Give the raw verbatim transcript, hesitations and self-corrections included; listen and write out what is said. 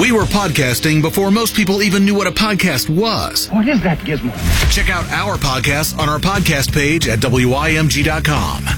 We were podcasting before most people even knew what a podcast was. What is that gizmo? Check out our podcast on our podcast page at W I M G dot com.